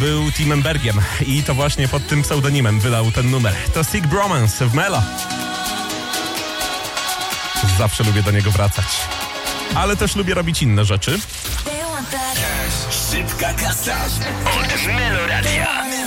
był Timem Bergiem i to właśnie pod tym pseudonimem wydał ten numer. To Sick Bromance w Melo. Zawsze lubię do niego wracać. Ale też lubię robić inne rzeczy. Szybka kasa od Meloradia.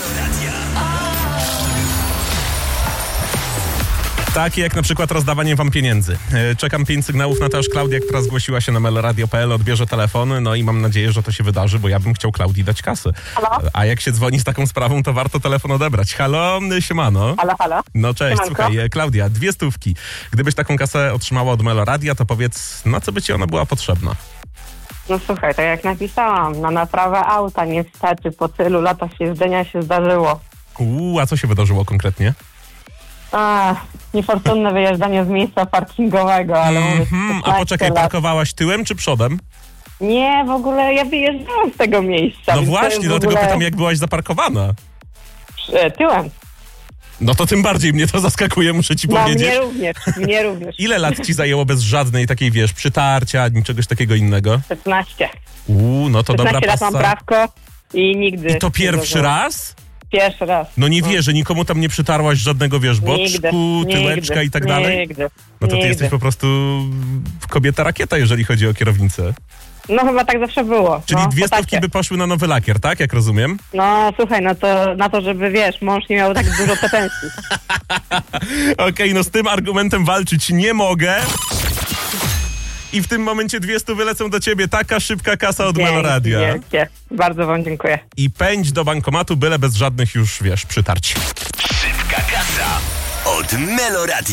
Takie jak na przykład rozdawanie wam pieniędzy. Czekam 5 sygnałów na to, aż Klaudia, która zgłosiła się na meloradio.pl, odbierze telefon, no i mam nadzieję, że to się wydarzy, bo ja bym chciał Klaudii dać kasę. Halo? A jak się dzwoni z taką sprawą, to warto telefon odebrać. Halo, siemano. Halo? No cześć, Siemanko. słuchaj, Klaudia, 2 stówki. Gdybyś taką kasę otrzymała od Meloradia, to powiedz, na co by ci ona była potrzebna? No słuchaj, tak jak napisałam, na naprawę auta niestety po tylu latach jeżdżenia się zdarzyło. A co się wydarzyło konkretnie? Niefortunne wyjeżdżanie z miejsca parkingowego, ale mówię, A poczekaj, 15 lat. parkowałaś tyłem czy przodem? Nie, w ogóle ja wyjeżdżałam z tego miejsca. No więc to właśnie, jest w dlatego ogóle pytam, jak byłaś zaparkowana. Tyłem. No to tym bardziej mnie to zaskakuje, muszę ci No, powiedzieć. mnie również. Ile lat ci zajęło bez żadnej takiej, wiesz, przytarcia, ani czegoś takiego innego? 15. No to dobra 15 lat mam pasa. prawko i nigdy. I to nie pierwszy zdarzyło. raz? Pierwszy raz. No nie wierzę, nikomu tam nie przytarłaś żadnego, wiesz, boczku, tyłeczka i tak dalej? Nigdy. No to ty Nigdy. jesteś po prostu kobieta rakieta, jeżeli chodzi o kierownicę. No chyba tak zawsze było. Czyli no, 2 po stówki tacie. by poszły na nowy lakier, tak? Jak rozumiem? No słuchaj, na to, żeby wiesz, mąż nie miał tak dużo pretensji. Okej, no z tym argumentem walczyć nie mogę. I w tym momencie 200 wylecą do ciebie. Taka szybka kasa od Meloradia. Wielkie. Bardzo wam dziękuję. I pędź do bankomatu, byle bez żadnych już, wiesz, przytarć. Szybka kasa od Meloradia.